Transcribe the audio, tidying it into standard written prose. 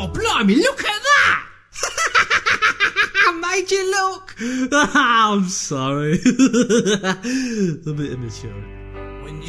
Oh, blimey, look at that! Made you look! I'm sorry. A bit immature.